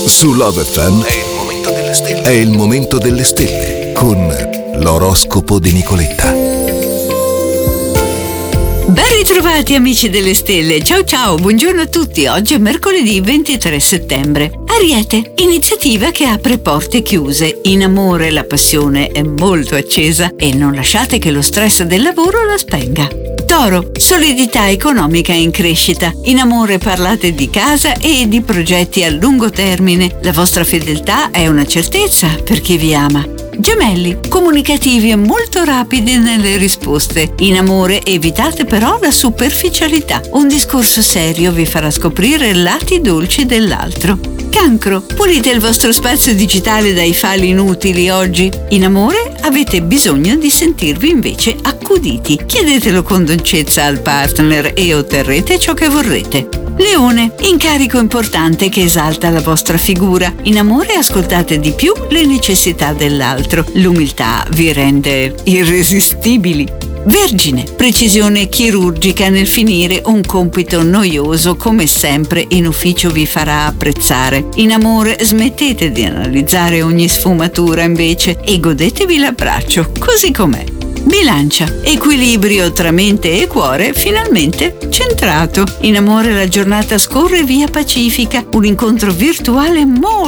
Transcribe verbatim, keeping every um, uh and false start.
Su Love F M è il momento delle stelle. È il momento delle stelle con l'oroscopo di Nicoletta. Ben ritrovati amici delle stelle, ciao ciao, buongiorno a tutti. Oggi è mercoledì ventitré settembre. Ariete, iniziativa che apre porte chiuse. In amore la passione è molto accesa e non lasciate che lo stress del lavoro la spenga. Toro, solidità economica in crescita. In amore parlate di casa e di progetti a lungo termine. La vostra fedeltà è una certezza per chi vi ama. Gemelli, comunicativi e molto rapidi nelle risposte. In amore evitate però la superficialità. Un discorso serio vi farà scoprire lati dolci dell'altro. Cancro, pulite il vostro spazio digitale dai fili inutili oggi. In amore avete bisogno di sentirvi invece accuditi. Chiedetelo con dolcezza al partner e otterrete ciò che vorrete. Leone, incarico importante che esalta la vostra figura. In amore ascoltate di più le necessità dell'altro. L'umiltà vi rende irresistibili. Vergine, precisione chirurgica nel finire un compito noioso, come sempre in ufficio vi farà apprezzare. In amore smettete di analizzare ogni sfumatura invece e godetevi l'abbraccio così com'è. Bilancia, equilibrio tra mente e cuore finalmente centrato. In amore la giornata scorre via pacifica, un incontro virtuale molto